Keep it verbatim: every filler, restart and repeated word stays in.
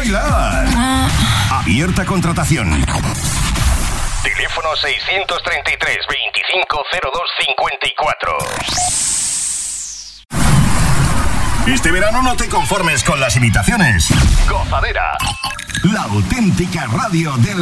bailar. Abierta contratación. Teléfono seiscientos treinta y tres, veinticinco cero dos cincuenta y cuatro. Este verano no te conformes con las imitaciones. Gozadera. La auténtica radio del